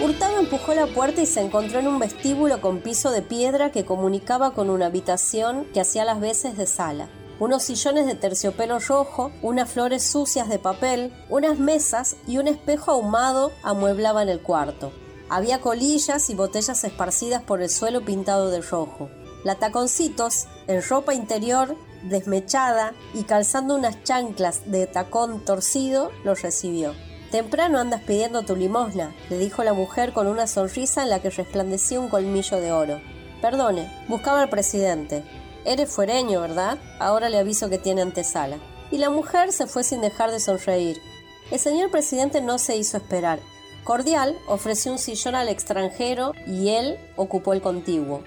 Hurtado empujó la puerta y se encontró en un vestíbulo con piso de piedra que comunicaba con una habitación que hacía las veces de sala. Unos sillones de terciopelo rojo, unas flores sucias de papel, unas mesas y un espejo ahumado amueblaban el cuarto. Había colillas y botellas esparcidas por el suelo pintado de rojo. La Taconcitos, en ropa interior, desmechada y calzando unas chanclas de tacón torcido, los recibió. «Temprano andas pidiendo tu limosna», le dijo la mujer con una sonrisa en la que resplandecía un colmillo de oro. «Perdone, buscaba al presidente». «Eres fuereño, ¿verdad? Ahora le aviso que tiene antesala». Y la mujer se fue sin dejar de sonreír. El señor presidente no se hizo esperar. Cordial, ofreció un sillón al extranjero y él ocupó el contiguo.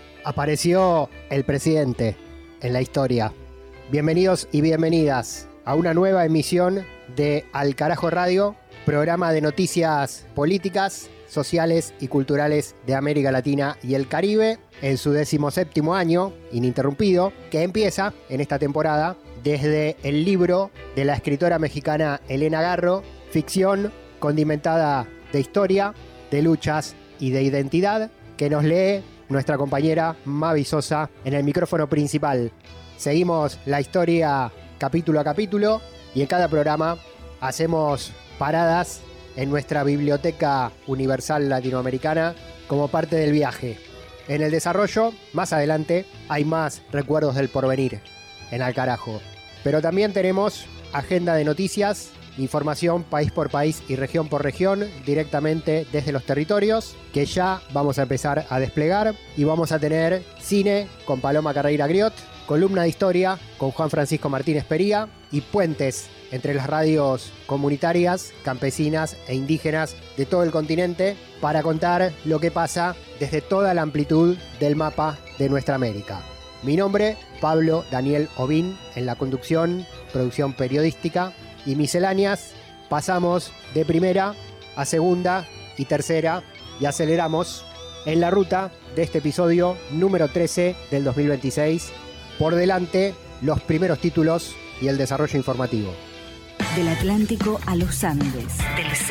Apareció el presidente en la historia. Bienvenidos y bienvenidas a una nueva emisión de Al Carajo Radio, programa de noticias políticas, sociales y culturales de América Latina y el Caribe, en su 17º año ininterrumpido, que empieza en esta temporada desde el libro de la escritora mexicana Elena Garro, ficción condimentada de historia, de luchas y de identidad, que nos lee nuestra compañera Mavi Sosa en el micrófono principal. Seguimos la historia capítulo a capítulo y en cada programa hacemos paradas en nuestra Biblioteca Universal Latinoamericana como parte del viaje. En el desarrollo, más adelante, hay más recuerdos del porvenir en Al Carajo. Pero también tenemos agenda de noticias, información país por país y región por región, directamente desde los territorios, que ya vamos a empezar a desplegar. Y vamos a tener cine con Paloma Carreira Griot, columna de historia con Juan Francisco Martínez Pería y puentes entre las radios comunitarias, campesinas e indígenas de todo el continente para contar lo que pasa desde toda la amplitud del mapa de nuestra América. Mi nombre, Pablo Daniel Ovín, en la conducción, producción periodística y misceláneas. Pasamos de primera a segunda y tercera y aceleramos en la ruta de este episodio número 13 del 2026. Por delante, los primeros títulos y el desarrollo informativo. Del Atlántico a los Andes, del